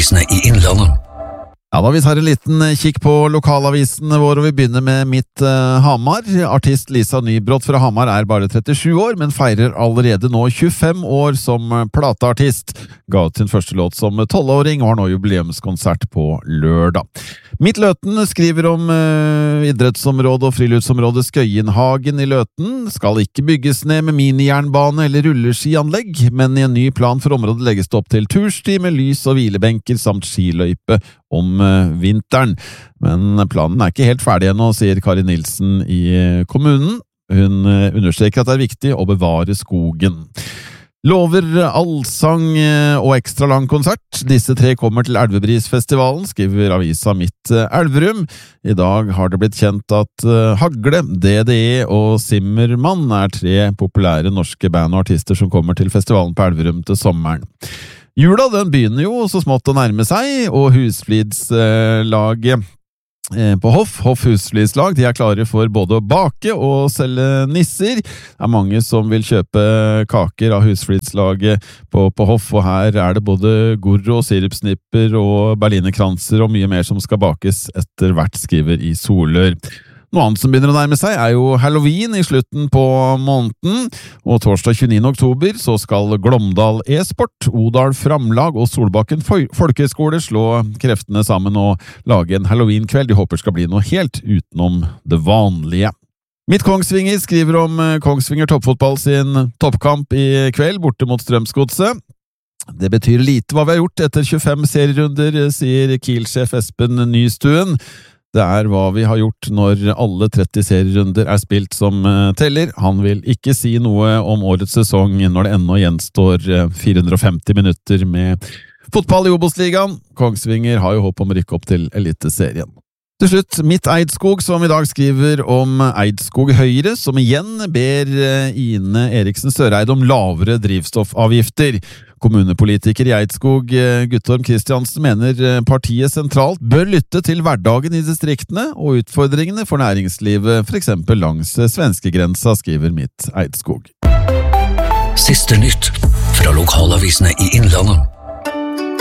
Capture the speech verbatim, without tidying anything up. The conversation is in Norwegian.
lokalavisene i Innlandet. Ja, da vi tar en liten kikk på lokalavisene våre, og vi begynner med Mitt uh, Hamar. Artist Lisa Nybrott fra Hamar er bare trettisju år, men feirer allerede nå tjuefem år som plateartist. Ga ut sin første låt som tolvåring og har nå jubileumskonsert på lørdag. Mitt Løten skriver om uh, idrettsområdet og friluftsområdet Skøyenhagen i Løten. Skal ikke bygges ned med minijernbane eller rulleskianlegg, men i en ny plan for området legges det opp til tursti med lys og hvilebenker samt skiløype om vinteren. Men planen er ikke helt ferdig ennå, sier Kari Nilsen i kommunen. Hun understreker at det er viktig å bevare skogen. Lover allsang og ekstra lang konsert. Disse tre kommer til Elvebrisfestivalen, skriver avisa Mitt Elverum. I dag har det blitt kjent at Hagle, D D E og Simmermann er tre populære norske band og artister som kommer til festivalen på Elverum til sommeren. Jula den begynner jo så smått å nærme seg, og husflidslaget eh, på Hoff, Hoff husflidslag, de er klare for både å bake og selge nisser. Det er mange som vil kjøpe kaker av husflidslaget på, på Hoff, og her er det både gorro, sirupsnipper og berlinerkranser og mye mer som skal bakes etter hvert, skriver i Solør. Noe annet som begynner å nærme seg er jo Halloween i slutten på måneden, og torsdag tjueniende oktober så skal Glåmdal e-sport, Odal Framlag og Solbakken Folkehøgskole slå kreftene sammen og lage en Halloween-kveld de håper skal bli noe helt utenom det vanlige. Mitt Kongsvinger skriver om Kongsvinger toppfotball sin toppkamp i kveld borte mot Strømsgodset. Det betyr lite hva vi har gjort etter tjuefem serierunder, sier Kiel-sjef Espen Nystuen. Det er hva vi har gjort når alle tretti serierunder er spilt som teller. Han vil ikke si noe om årets sesong når det ennå gjenstår fire hundre og femti minutter med fotball i Obos-ligaen. Kongsvinger har jo håp om å rykke opp til Eliteserien. Til slutt, Mitt Eidskog, som i dag skriver om Eidskog Høyre, som igjen ber Ine Eriksen Søreide om lavere drivstoffavgifter. Kommunepolitiker i Eidskog, Guttorm Kristiansen, mener partiet sentralt bør lytte til hverdagen i distriktene og utfordringene for næringslivet, for eksempel langs svenskegrensa, skriver Mitt Eidskog. Siste nytt fra lokalavisene i Innlandet.